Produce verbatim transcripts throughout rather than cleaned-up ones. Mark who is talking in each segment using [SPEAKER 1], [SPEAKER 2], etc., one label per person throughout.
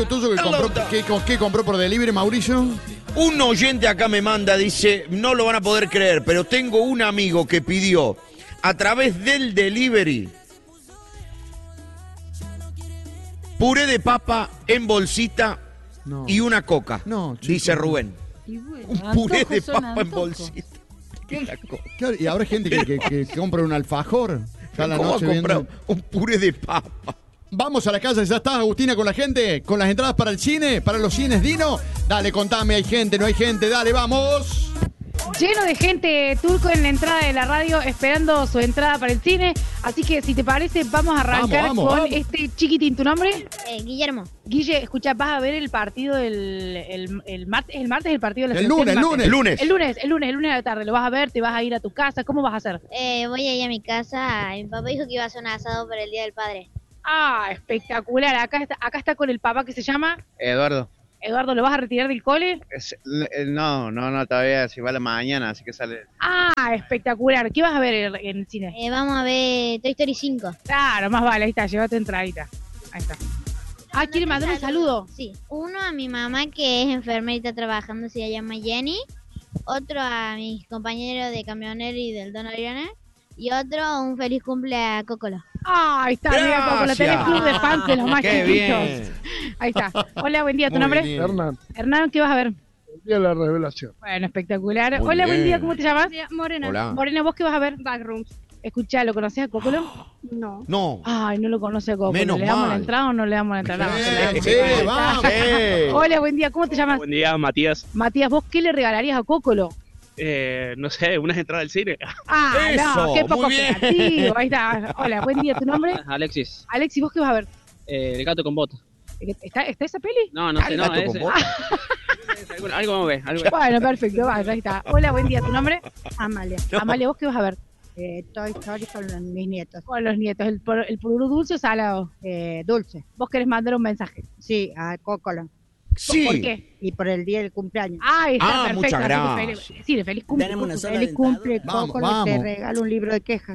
[SPEAKER 1] amigo tuyo que compró, ¿qué, qué compró por delivery, Mauricio?
[SPEAKER 2] Un oyente acá me manda, dice, no lo van a poder creer, pero tengo un amigo que pidió a través del delivery puré de papa en bolsita no. y una coca, no, chico, dice Rubén.
[SPEAKER 3] Y bueno,
[SPEAKER 2] un puré de papa en bolsita.
[SPEAKER 1] Claro, y ahora hay gente que, que, que compra un alfajor. Ya la
[SPEAKER 2] ¿Cómo
[SPEAKER 1] noche
[SPEAKER 2] comprar
[SPEAKER 1] viendo...
[SPEAKER 2] un puré de papa?
[SPEAKER 1] Vamos a la casa, ya estás, Agustina, con la gente, con las entradas para el cine, para los cines, Dino. Dale, contame, hay gente, no hay gente, dale, vamos.
[SPEAKER 3] Lleno de gente, Turco, en la entrada de la radio esperando su entrada para el cine. Así que, si te parece, vamos a arrancar vamos, vamos, con vamos. este chiquitín. ¿Tu nombre?
[SPEAKER 4] Eh, Guillermo.
[SPEAKER 3] Guille, escucha, vas a ver el partido el, el, el martes, el martes el partido de la
[SPEAKER 1] el lunes, el lunes,
[SPEAKER 2] el lunes.
[SPEAKER 3] El lunes, el lunes, el lunes a la tarde. Lo vas a ver, te vas a ir a tu casa. ¿Cómo vas a hacer?
[SPEAKER 4] Eh, voy a ir a mi casa. Mi papá dijo que iba a hacer un asado para el Día del Padre.
[SPEAKER 3] Ah, espectacular. Acá está, acá está con el papá que se llama...
[SPEAKER 5] Eduardo.
[SPEAKER 3] Eduardo, ¿lo vas a retirar del cole?
[SPEAKER 5] Es, no, no, no, todavía si va a la mañana, así que sale.
[SPEAKER 3] Ah, espectacular. ¿Qué vas a ver en, en el cine?
[SPEAKER 4] Eh, vamos a ver Toy Story cinco.
[SPEAKER 3] Claro, más vale, ahí está, llévate entradita. Ahí está. Ah, ¿quiere mandar un saludo?
[SPEAKER 4] Sí. Uno a mi mamá, que es enfermerita trabajando, se llama Jenny. Otro a mis compañeros de camionero y del Don Orione. Y otro, un feliz cumple a Cocolo.
[SPEAKER 3] Ah, ahí está, mira, Cocolo, tenés club de fans de los más
[SPEAKER 2] Qué
[SPEAKER 3] chiquitos.
[SPEAKER 2] bien.
[SPEAKER 3] Ahí está. Hola, buen día, ¿tu
[SPEAKER 2] Muy
[SPEAKER 3] nombre?
[SPEAKER 2] bien.
[SPEAKER 6] Hernán.
[SPEAKER 3] Hernán, ¿qué vas a ver?
[SPEAKER 6] El día de la revelación.
[SPEAKER 3] Bueno, espectacular.
[SPEAKER 2] Muy
[SPEAKER 3] Hola,
[SPEAKER 2] bien.
[SPEAKER 3] buen día, ¿cómo te llamas?
[SPEAKER 4] Morena.
[SPEAKER 2] Hola.
[SPEAKER 3] Morena, ¿vos qué vas a ver?
[SPEAKER 4] Backrooms.
[SPEAKER 3] Escuchá, ¿lo conocés a Cocolo?
[SPEAKER 4] No.
[SPEAKER 2] No.
[SPEAKER 3] Ay, no lo conoce a Cocolo.
[SPEAKER 2] Menos
[SPEAKER 3] ¿Le damos
[SPEAKER 2] mal.
[SPEAKER 3] la entrada o no le damos la entrada? No,
[SPEAKER 1] Sí,
[SPEAKER 3] se la damos.
[SPEAKER 1] sí,
[SPEAKER 3] Ahí está.
[SPEAKER 1] vamos.
[SPEAKER 2] Sí.
[SPEAKER 3] Hola, buen día, ¿cómo te llamas?
[SPEAKER 7] Buen día, Matías.
[SPEAKER 3] Matías, ¿vos qué le regalarías a Cocolo?
[SPEAKER 7] Eh, no sé, unas entradas al cine.
[SPEAKER 3] Ah, no,
[SPEAKER 2] Eso,
[SPEAKER 3] qué poco
[SPEAKER 2] muy bien.
[SPEAKER 3] creativo. Ahí está. Hola, buen día, ¿tu nombre?
[SPEAKER 7] Alexis,
[SPEAKER 3] Alexi, ¿vos qué vas a ver?
[SPEAKER 7] eh, el gato con bota.
[SPEAKER 3] ¿Está, está esa peli?
[SPEAKER 7] No, no
[SPEAKER 2] Ah,
[SPEAKER 7] sé,
[SPEAKER 2] el
[SPEAKER 7] no,
[SPEAKER 2] gato
[SPEAKER 7] ese.
[SPEAKER 2] con bota.
[SPEAKER 7] algo, algo vamos a ver, algo.
[SPEAKER 3] Bueno, perfecto, vaya, ahí está. Hola, buen día, ¿tu nombre?
[SPEAKER 4] Amalia.
[SPEAKER 2] No.
[SPEAKER 3] Amalia, ¿vos qué vas a ver?
[SPEAKER 4] Eh, Toy Story con los- mis nietos.
[SPEAKER 3] Con los nietos, ¿el, por- el pururú dulce o salado?
[SPEAKER 4] Eh, dulce.
[SPEAKER 3] ¿Vos querés mandar un mensaje?
[SPEAKER 4] Sí, a Cocolo.
[SPEAKER 2] Sí.
[SPEAKER 3] ¿Por qué?
[SPEAKER 4] Y por el día del cumpleaños.
[SPEAKER 3] Ah, está
[SPEAKER 2] Ah,
[SPEAKER 3] perfecto.
[SPEAKER 2] muchas
[SPEAKER 3] así que
[SPEAKER 2] gracias.
[SPEAKER 3] feliz- Sí, feliz cumple.
[SPEAKER 8] Tenemos una
[SPEAKER 3] Coco.
[SPEAKER 8] sola
[SPEAKER 4] Feliz cumple,
[SPEAKER 1] Vamos,
[SPEAKER 4] Cocolo, y
[SPEAKER 1] vamos.
[SPEAKER 4] te regalo un libro de quejas.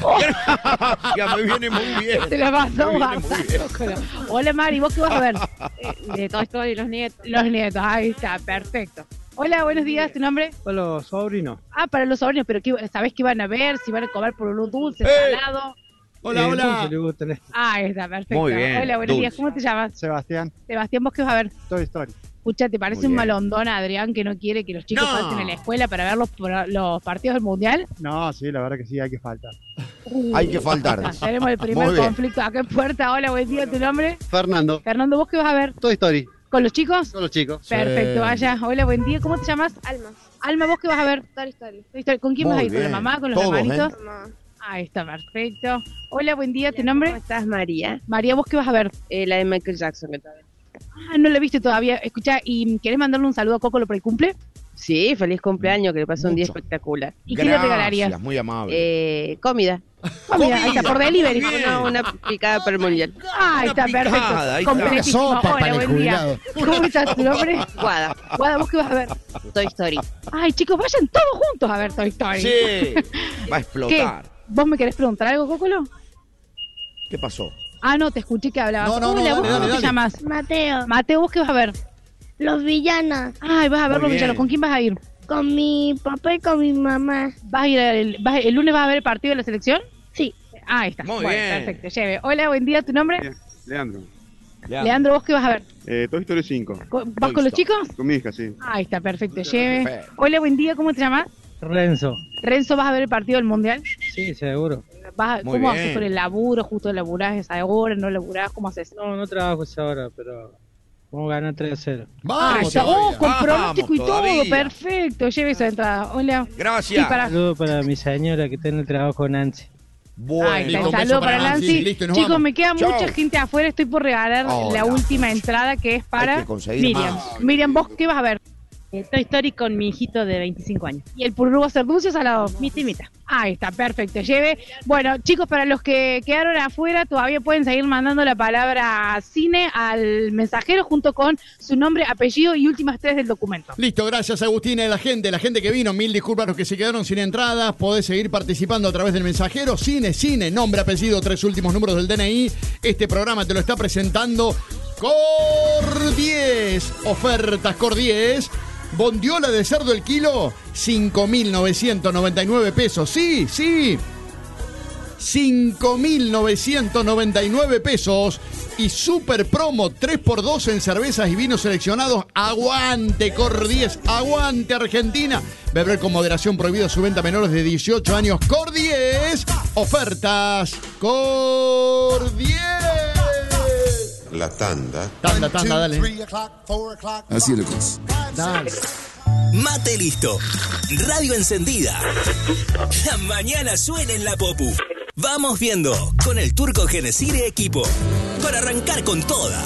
[SPEAKER 2] Ya me viene muy bien.
[SPEAKER 3] Te la mandó
[SPEAKER 2] Me viene
[SPEAKER 3] WhatsApp,
[SPEAKER 2] muy bien.
[SPEAKER 3] Cocolo. Hola, Mari, ¿vos qué vas a ver?
[SPEAKER 4] De Toy Story y los nietos.
[SPEAKER 3] Los nietos, ahí está, perfecto. Hola, buenos días, ¿tu nombre?
[SPEAKER 6] Para los sobrinos.
[SPEAKER 3] Ah, para los sobrinos, pero ¿qué, ¿sabés qué van a ver? Si van a comer pururú dulce,
[SPEAKER 2] ¡Eh!
[SPEAKER 3] salado.
[SPEAKER 1] Hola,
[SPEAKER 6] Eh,
[SPEAKER 1] hola.
[SPEAKER 6] dulce le gusta este.
[SPEAKER 3] Ah, ahí está, perfecto.
[SPEAKER 2] Muy bien,
[SPEAKER 3] Hola, buenos días,
[SPEAKER 2] dulce.
[SPEAKER 3] ¿cómo te llamas?
[SPEAKER 6] Sebastián,
[SPEAKER 3] Sebastián, ¿vos qué vas a ver?
[SPEAKER 6] Toy Story.
[SPEAKER 3] Escucha, ¿te parece
[SPEAKER 2] Muy
[SPEAKER 3] un
[SPEAKER 2] bien.
[SPEAKER 3] malondón a Adrián que no quiere que los chicos
[SPEAKER 2] No.
[SPEAKER 3] falten en la escuela para ver los, los partidos del Mundial?
[SPEAKER 6] No, sí, la verdad que sí, hay que faltar.
[SPEAKER 3] Uh,
[SPEAKER 2] Hay que faltar.
[SPEAKER 3] ah, Tenemos el primer
[SPEAKER 2] Muy bien.
[SPEAKER 3] conflicto acá en Puerta. Hola, buen día, ¿tu nombre?
[SPEAKER 6] Fernando,
[SPEAKER 3] Fernando, ¿vos qué vas a ver?
[SPEAKER 6] Toy Story.
[SPEAKER 3] ¿Con los chicos?
[SPEAKER 6] Son los chicos.
[SPEAKER 3] Perfecto, vaya. Hola, buen día, ¿cómo te llamas?
[SPEAKER 4] Alma.
[SPEAKER 3] Alma, ¿vos qué vas a ver?
[SPEAKER 4] Toy Story.
[SPEAKER 3] ¿Con quién
[SPEAKER 2] Muy
[SPEAKER 3] vas a ir? ¿Con la
[SPEAKER 2] bien.
[SPEAKER 3] mamá? ¿Con los
[SPEAKER 2] Todos,
[SPEAKER 3] hermanitos?
[SPEAKER 4] Mamá.
[SPEAKER 3] Ahí está, perfecto. Hola, buen día, ¿tu nombre?
[SPEAKER 9] ¿Cómo estás, María?
[SPEAKER 3] María, ¿vos qué vas a ver?
[SPEAKER 9] Eh, la de Michael Jackson, que tal.
[SPEAKER 3] Ah, no la viste todavía. Escucha, ¿y querés mandarle un saludo a Cocolo por el cumple?
[SPEAKER 9] Sí, feliz cumpleaños, que le pasó un día
[SPEAKER 2] Mucho.
[SPEAKER 9] espectacular.
[SPEAKER 3] ¿Y qué le regalarías?
[SPEAKER 2] Gracias, muy amable.
[SPEAKER 9] Eh, comida.
[SPEAKER 3] Ah, mira, ahí está, por delivery.
[SPEAKER 2] Muy bien.
[SPEAKER 9] Una, una picada para el mundial.
[SPEAKER 3] Ah, ahí
[SPEAKER 2] Una
[SPEAKER 3] está,
[SPEAKER 2] picada,
[SPEAKER 3] perfecto.
[SPEAKER 2] ahí está.
[SPEAKER 3] Completísimo.
[SPEAKER 1] Sopa
[SPEAKER 3] Hola,
[SPEAKER 1] para el
[SPEAKER 3] buen día.
[SPEAKER 1] jubilado.
[SPEAKER 3] ¿Cómo estás, tu nombre?
[SPEAKER 9] Guada,
[SPEAKER 3] Guada, ¿vos qué vas a ver?
[SPEAKER 9] Toy Story.
[SPEAKER 3] Ay, chicos, vayan todos juntos a ver Toy Story.
[SPEAKER 2] Sí. Va a
[SPEAKER 3] ¿Qué?
[SPEAKER 2] explotar.
[SPEAKER 3] ¿Vos me querés preguntar algo, Cocolo?
[SPEAKER 2] ¿Qué pasó?
[SPEAKER 3] Ah, no, te escuché que hablabas.
[SPEAKER 1] No, no, no,
[SPEAKER 3] Hola,
[SPEAKER 1] dale,
[SPEAKER 3] ¿vos
[SPEAKER 1] dale,
[SPEAKER 3] cómo te
[SPEAKER 1] dale.
[SPEAKER 3] llamas?
[SPEAKER 4] Mateo.
[SPEAKER 3] Mateo, ¿vos qué vas a ver?
[SPEAKER 4] Los villanos.
[SPEAKER 3] Ay, vas a ver
[SPEAKER 2] Muy
[SPEAKER 3] los
[SPEAKER 2] bien.
[SPEAKER 3] villanos. ¿Con quién vas a ir?
[SPEAKER 4] Con mi papá y con mi mamá.
[SPEAKER 3] ¿Vas a ir el, vas- el lunes vas a ver el partido de la selección?
[SPEAKER 4] Sí.
[SPEAKER 3] Ah, ahí está.
[SPEAKER 2] Muy
[SPEAKER 3] bueno,
[SPEAKER 2] bien.
[SPEAKER 3] perfecto. Lleve. Hola, buen día, ¿tu nombre?
[SPEAKER 6] Leandro.
[SPEAKER 3] Leandro, ¿vos qué vas a ver?
[SPEAKER 6] Eh, Toy Story cinco.
[SPEAKER 3] ¿Co- ¿Vas
[SPEAKER 2] Toy
[SPEAKER 3] con los
[SPEAKER 2] Story.
[SPEAKER 3] chicos?
[SPEAKER 6] Con mi hija, sí.
[SPEAKER 3] Ahí está, perfecto. Lleve.
[SPEAKER 2] Perfecto.
[SPEAKER 3] Hola, buen día, ¿cómo te llamas?
[SPEAKER 6] Renzo.
[SPEAKER 3] Renzo, ¿vas a ver el partido del Mundial?
[SPEAKER 6] Sí, seguro.
[SPEAKER 3] ¿Vas a-
[SPEAKER 2] Muy
[SPEAKER 3] ¿Cómo
[SPEAKER 2] bien.
[SPEAKER 3] haces con el laburo? ¿Justo laburás esa hora? ¿No laburás? ¿Cómo haces?
[SPEAKER 6] No, no trabajo esa hora, pero vamos a ganar tres a cero.
[SPEAKER 3] Ah,
[SPEAKER 1] Vamos,
[SPEAKER 3] está. Oh,
[SPEAKER 1] todavía.
[SPEAKER 3] con
[SPEAKER 2] Vamos
[SPEAKER 3] pronóstico y todo.
[SPEAKER 2] todavía.
[SPEAKER 3] Perfecto. Lleve esa entrada. Hola.
[SPEAKER 2] Gracias.
[SPEAKER 3] Y para-
[SPEAKER 6] Saludo para mi señora que está en el trabajo Nancy.
[SPEAKER 2] Bueno.
[SPEAKER 3] Ahí está,
[SPEAKER 1] listo,
[SPEAKER 3] el
[SPEAKER 1] un beso
[SPEAKER 3] saludo
[SPEAKER 1] para
[SPEAKER 3] para
[SPEAKER 1] Nancy.
[SPEAKER 3] Nancy.
[SPEAKER 1] Listo, y nos
[SPEAKER 3] Chicos,
[SPEAKER 1] vamos.
[SPEAKER 3] me queda
[SPEAKER 2] Chao.
[SPEAKER 3] mucha gente afuera. Estoy por regalar
[SPEAKER 2] Hola.
[SPEAKER 3] la última entrada que es
[SPEAKER 2] Hay
[SPEAKER 3] para
[SPEAKER 2] que conseguir
[SPEAKER 3] Miriam.
[SPEAKER 2] más.
[SPEAKER 3] Miriam, ¿vos qué vas a ver?
[SPEAKER 9] Toy Story con mi hijito de veinticinco años.
[SPEAKER 3] ¿Y el pururú va a ser dulce o salado?
[SPEAKER 9] Mita y mita.
[SPEAKER 3] Ahí está, perfecto. Lleve. Bueno, chicos, para los que quedaron afuera, todavía pueden seguir mandando la palabra cine al mensajero junto con su nombre, apellido y últimas tres del documento.
[SPEAKER 1] Listo, gracias Agustina y la gente, la gente que vino, mil disculpas a los que se quedaron sin entradas, podés seguir participando a través del mensajero, cine, cine, nombre, apellido, tres últimos números del D N I, este programa te lo está presentando Cor... diez. Ofertas Cor diez. Bondiola de cerdo el kilo, cinco mil novecientos noventa y nueve pesos. Sí, sí. cinco mil novecientos noventa y nueve pesos. Y super promo tres por dos en cervezas y vinos seleccionados. Aguante Cor diez, aguante Argentina. Beber con moderación, prohibido su venta a menores de dieciocho años. Cor diez, ofertas Cor diez.
[SPEAKER 8] La tanda.
[SPEAKER 1] Tanda, tanda, dale.
[SPEAKER 8] Así es la cosa.
[SPEAKER 1] Dale.
[SPEAKER 10] Mate listo. Radio encendida. La mañana suena en la Popu. Vamos viendo con el Turco Genesire equipo. Para arrancar con toda.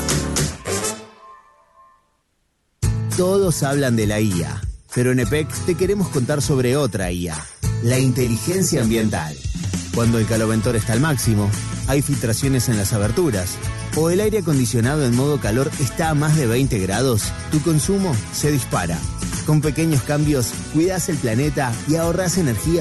[SPEAKER 11] Todos hablan de la I A, pero en E P E C te queremos contar sobre otra I A, la inteligencia ambiental. Cuando el caloventor está al máximo, hay filtraciones en las aberturas, o el aire acondicionado en modo calor está a más de veinte grados, tu consumo se dispara. Con pequeños cambios, cuidas el planeta y ahorras energía